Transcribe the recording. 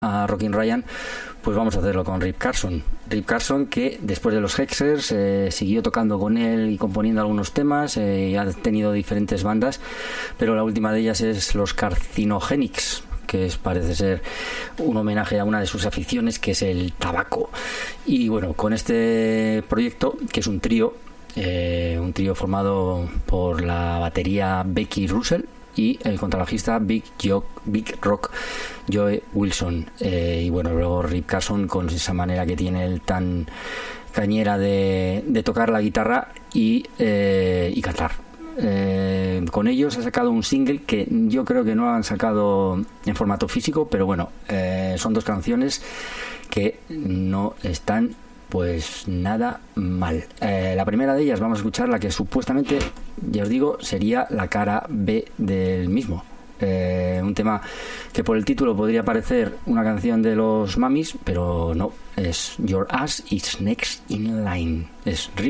a Rockin' Ryan, pues vamos a hacerlo con Rip Carson. Rip Carson, que después de los Hexers siguió tocando con él y componiendo algunos temas, ha tenido diferentes bandas, pero la última de ellas es los Carcinogenics, que parece ser un homenaje a una de sus aficiones, que es el tabaco. Y bueno, con este proyecto, que es un trío formado por la batería Becky Russell y el contrabajista Big Rock Joe Wilson, y bueno, luego Rip Carson, con esa manera que tiene él tan cañera de tocar la guitarra y cantar. Con ellos ha sacado un single que yo creo que no han sacado en formato físico, pero bueno, son 2 canciones que no están pues nada mal. La primera de ellas vamos a escuchar la que supuestamente, ya os digo, sería la cara B del mismo. Un tema que por el título podría parecer una canción de los Mamis, pero no, es Your Ass is Next in Line. Es Rip